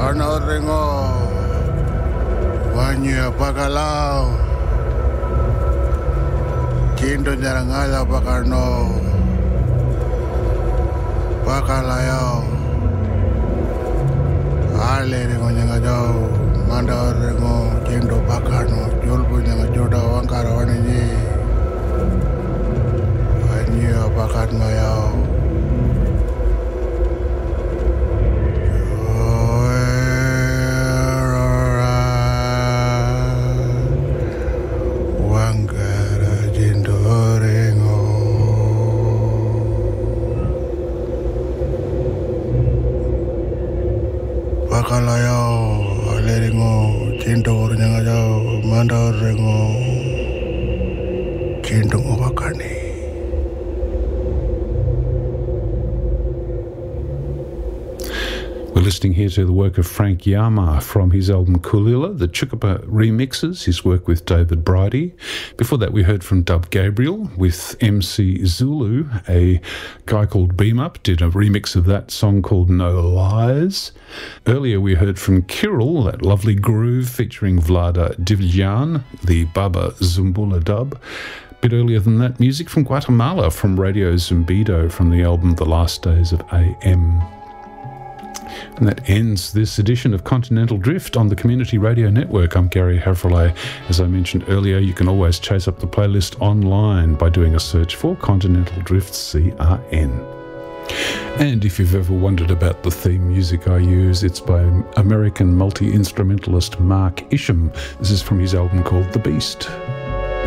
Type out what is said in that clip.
Ano ringo Wanya Bagalao Kindo Nyarangala Bakano Bakalayao Ale ringo Nyangajao Manda ringo Kindo Bakano Julbu Nyangajoda Wankara Waniji Wanya Bakat Mayao Bakalayao, aleringo, kinto nyangajao, manda rengo, kinto ngobakani. We're listening here to the work of Frank Yama from his album Kulila, the Chukupa remixes, his work with David Bridie. Before that, we heard from Dub Gabriel with MC Zulu. A guy called Beam Up did a remix of that song called No Lies. Earlier, we heard from Kirill, that lovely groove featuring Vlada Divjan, the Baba Zumbula dub. A bit earlier than that, music from Guatemala from Radio Zumbido from the album The Last Days of AM. And that ends this edition of Continental Drift on the Community Radio Network. I'm Gary Havrillay. As I mentioned earlier, you can always chase up the playlist online by doing a search for Continental Drift CRN. And if you've ever wondered about the theme music I use, it's by American multi-instrumentalist Mark Isham. This is from his album called The Beast.